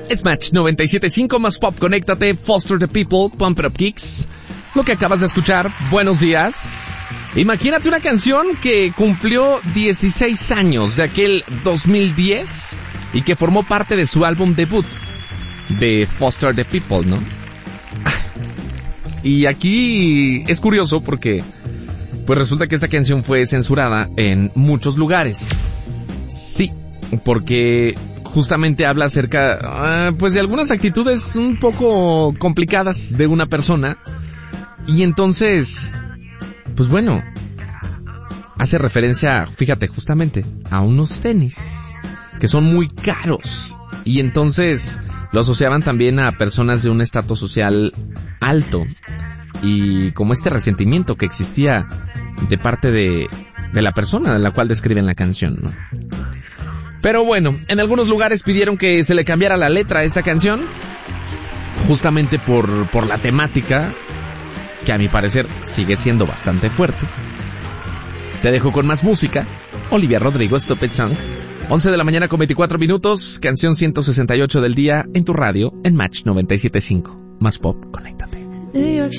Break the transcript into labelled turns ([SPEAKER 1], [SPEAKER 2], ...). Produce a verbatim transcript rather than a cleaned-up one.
[SPEAKER 1] Es Match noventa y siete punto cinco más pop, conéctate, Foster the People, Pump It Up Kicks. Lo que acabas de escuchar, buenos días. Imagínate una canción que cumplió dieciséis años de aquel dos mil diez y que formó parte de su álbum debut de Foster the People, ¿no? Y aquí es curioso porque pues resulta que esta canción fue censurada en muchos lugares. Sí, porque justamente habla acerca, uh, pues de algunas actitudes un poco complicadas de una persona. Y entonces, pues bueno, hace referencia, fíjate, justamente a unos tenis que son muy caros. Y entonces lo asociaban también a personas de un estatus social alto. Y como este resentimiento que existía de parte de, de la persona de la cual describen la canción, ¿no? Pero bueno, en algunos lugares pidieron que se le cambiara la letra a esta canción, justamente por, por la temática, que a mi parecer sigue siendo bastante fuerte. Te dejo con más música. Olivia Rodrigo, Stupid Song. once de la mañana con veinticuatro minutos, canción ciento sesenta y ocho del día en tu radio, en Match noventa y siete punto cinco. Más pop, conéctate.